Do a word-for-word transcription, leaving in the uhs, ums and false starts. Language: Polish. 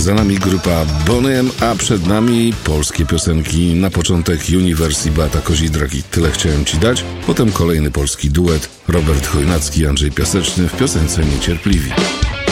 Za nami grupa Boney M, a przed nami polskie piosenki. Na początek Universe i Beata Kozidrak i Tyle chciałem ci dać. Potem kolejny polski duet Robert Chojnacki i Andrzej Piaseczny w piosence Niecierpliwi.